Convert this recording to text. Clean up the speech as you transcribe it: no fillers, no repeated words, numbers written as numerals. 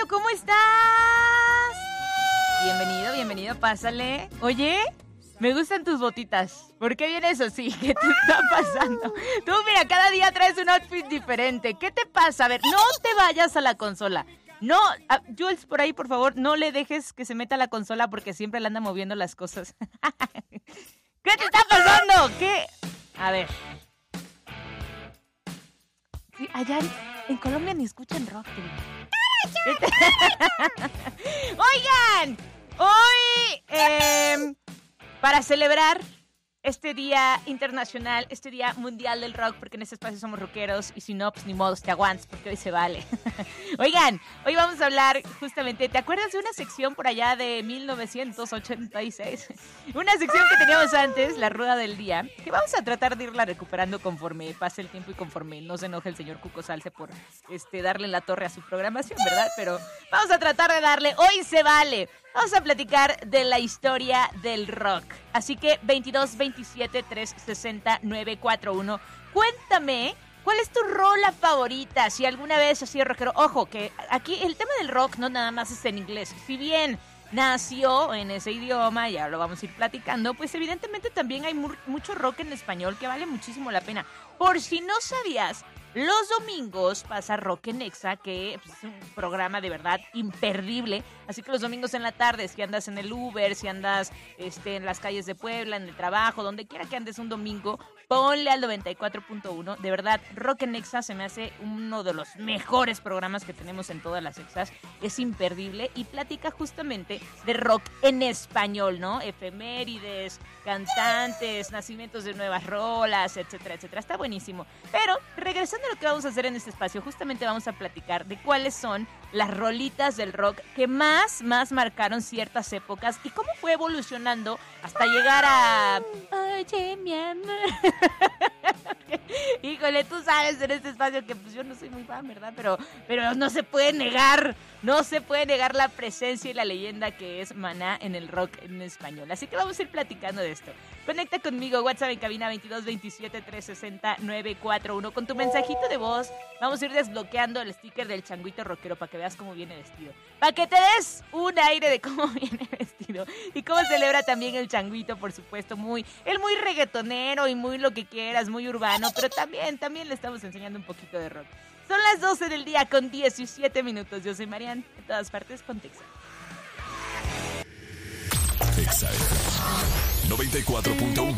¿cómo estás? Bienvenido, pásale. Oye, me gustan tus botitas. ¿Por qué vienes así? ¿Qué te está pasando? Tú, mira, cada día traes un outfit diferente. ¿Qué te pasa? A ver, no te vayas a la consola. No, Jules, por ahí, por favor, no le dejes que se meta a la consola porque siempre le anda moviendo las cosas. ¿Qué te está pasando? ¿Qué? A ver. Sí, allá en Colombia ni escuchan rock. Oigan, hoy, para celebrar este día internacional, este día mundial del rock, porque en este espacio somos rockeros, y si no, pues ni modo, te aguantas, porque hoy se vale. Oigan, hoy vamos a hablar justamente, ¿te acuerdas de una sección por allá de 1986? Una sección que teníamos antes, la rueda del día, que vamos a tratar de irla recuperando conforme pase el tiempo y conforme no se enoje el señor Cuco Salce por darle la torre a su programación, ¿verdad? Pero vamos a tratar de darle, hoy se vale. Vamos a platicar de la historia del rock. Así que 22 27 360 941. Cuéntame, ¿cuál es tu rola favorita? Si alguna vez has sido rockero. Ojo, que aquí el tema del rock no nada más es en inglés. Si bien nació en ese idioma, ya lo vamos a ir platicando, pues evidentemente también hay mucho rock en español que vale muchísimo la pena. Por si no sabías, los domingos pasa Rock en Exa, que pues, es un programa de verdad imperdible. Así que los domingos en la tarde, si andas en el Uber, si andas en las calles de Puebla, en el trabajo, donde quiera que andes un domingo, ponle al 94.1. De verdad, Rock en Exa se me hace uno de los mejores programas que tenemos en todas las Exas. Es imperdible y platica justamente de rock en español, ¿no? Efemérides, cantantes, nacimientos de nuevas rolas, etcétera, etcétera. Está buenísimo. Pero regresando a lo que vamos a hacer en este espacio, justamente vamos a platicar de cuáles son las rolitas del rock que más marcaron ciertas épocas y cómo fue evolucionando hasta llegar a... Oye, mi amor. Híjole, tú sabes en este espacio que pues yo no soy muy fan, ¿verdad? Pero no se puede negar la presencia y la leyenda que es Maná en el rock en español. Así que vamos a ir platicando de esto. Conecta conmigo, WhatsApp en cabina 22 27 360 941. Con tu mensajito de voz vamos a ir desbloqueando el sticker del changuito rockero para que veas cómo viene vestido. Para que te des un aire de cómo viene vestido y cómo celebra también el changuito, por supuesto, muy reggaetonero y muy lo que quieras, muy urbano, pero también le estamos enseñando un poquito de rock. Son las 12 del día con 17 minutos. Yo soy Marian, en todas partes con Texa. Texa 94.1.